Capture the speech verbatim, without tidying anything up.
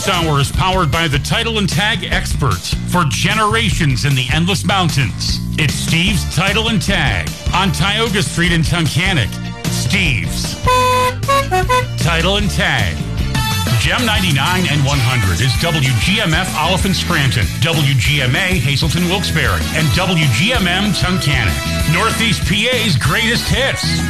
This hour is powered by the Title and Tag experts for generations in the Endless Mountains. It's Steve's Title and Tag on Tioga Street in Tunkhannock. Steve's Title and Tag. Gem ninety-nine and one hundred is W G M F Oliphant Scranton, W G M A Hazleton Wilkes-Barre, and W G M M Tunkhannock. Northeast P A's greatest hits.